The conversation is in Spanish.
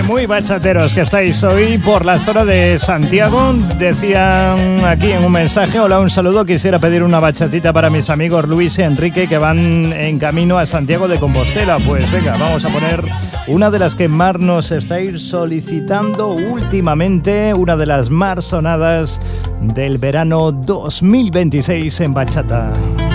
Muy bachateros que estáis hoy por la zona de Santiago. Decían aquí en un mensaje: hola, un saludo, quisiera pedir una bachatita para mis amigos Luis y Enrique que van en camino a Santiago de Compostela. Pues venga, vamos a poner una de las que más nos estáis solicitando últimamente, una de las más sonadas del verano 2026 en bachata.